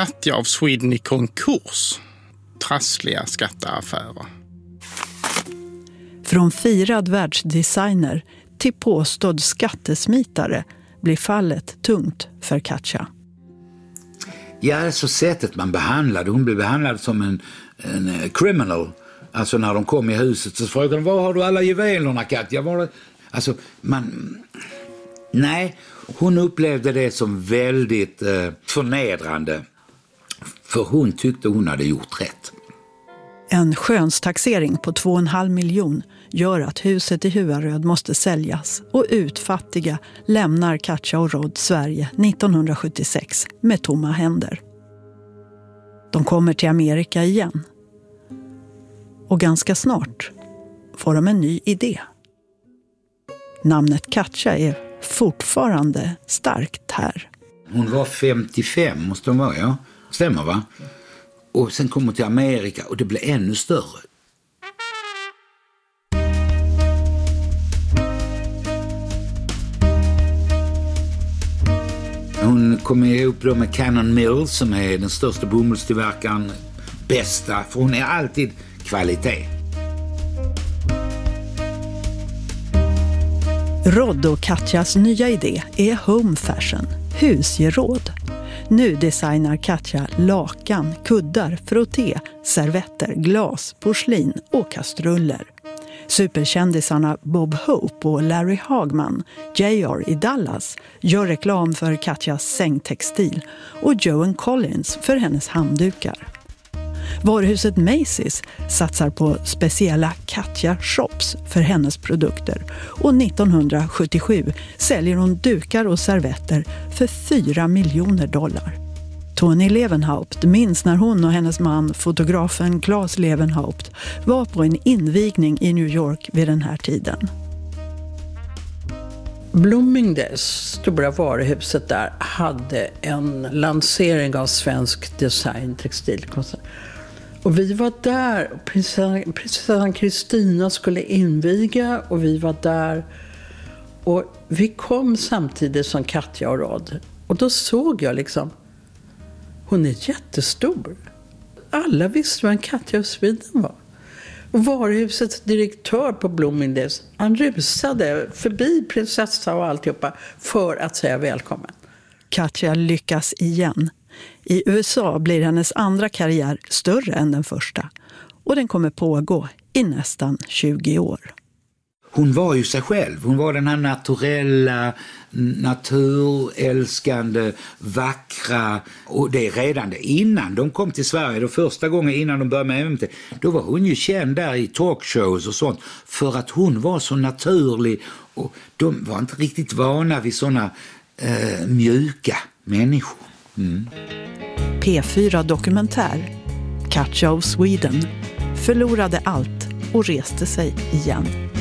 Katja of Sweden i konkurs. Trassliga skatteaffärer. Från firad världsdesigner till påstådd skattesmitare blir fallet tungt för Katja. Ja, alltså sättet man behandlade. Hon blev behandlad som en criminal. Alltså när de kom i huset så frågade de, var har du alla juvelerna, Katja? Alltså nej, hon upplevde det som väldigt förnedrande. För hon tyckte hon hade gjort rätt. En skönstaxering på 2,5 miljoner gör att huset i Huaröd måste säljas och utfattiga lämnar Katja och Rod Sverige 1976 med tomma händer. De kommer till Amerika igen. Och ganska snart får de en ny idé. Namnet Katja är fortfarande starkt här. Hon var 55, måste hon vara, ja. Stämmer, va? Och sen kom hon till Amerika och det blev ännu större. Hon kom ihop då med Cannon Mills som är den största bomullstillverkaren. Bästa, för hon är alltid kvalitet. Rod och Katjas nya idé är home fashion, husgeråd. Nu designar Katja lakan, kuddar, frotté, servetter, glas, porslin och kastruller. Superkändisarna Bob Hope och Larry Hagman, J.R. i Dallas, gör reklam för Katjas sängtextil och Joan Collins för hennes handdukar. Varuhuset Macy's satsar på speciella Katja-shops för hennes produkter och 1977 säljer hon dukar och servetter för $4 miljoner. Tony Levenhaupt minns när hon och hennes man, fotografen Claes Levenhaupt, var på en invigning i New York vid den här tiden. Bloomingdale's, stora varuhuset där, hade en lansering av svensk design, textilkoncept. Och vi var där, prinsessan Kristina skulle inviga och vi var där. Och vi kom samtidigt som Katja och Rod. Och då såg jag liksom, hon är jättestor. Alla visste vem Katja of Sweden var. Och varuhusets direktör på Bloomingdale's, han rusade förbi prinsessa och alltihopa för att säga välkommen. Katja lyckas igen. I USA blir hennes andra karriär större än den första. Och den kommer pågå i nästan 20 år. Hon var ju sig själv. Hon var den här naturella, naturälskande, vackra. Och det redan det innan de kom till Sverige, då första gången innan de började med MMT, då var hon ju känd där i talkshows och sånt. För att hon var så naturlig. Och de var inte riktigt vana vid såna mjuka människor. Mm. P4 Dokumentär. Katja of Sweden förlorade allt och reste sig igen.